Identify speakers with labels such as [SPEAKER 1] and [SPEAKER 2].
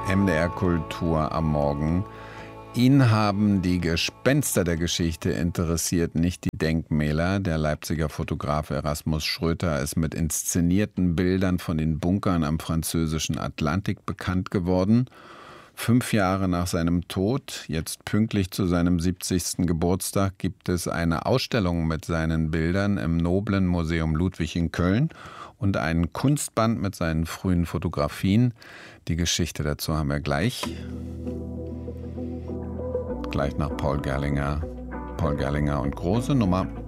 [SPEAKER 1] MDR Kultur am Morgen. Ihn haben die Gespenster der Geschichte interessiert, nicht die Denkmäler. Der Leipziger Fotograf Erasmus Schröter ist mit inszenierten Bildern von den Bunkern am französischen Atlantik bekannt geworden. 5 Jahre nach seinem Tod, jetzt pünktlich zu seinem 70. Geburtstag, gibt es eine Ausstellung mit seinen Bildern im Noblen Museum Ludwig in Köln und einen Kunstband mit seinen frühen Fotografien. Die Geschichte dazu haben wir gleich nach Paul Gerlinger und Große Nummer.